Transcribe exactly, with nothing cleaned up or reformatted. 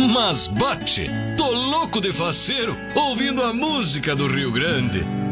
Mas bate, tô louco de faceiro, ouvindo a música do Rio Grande.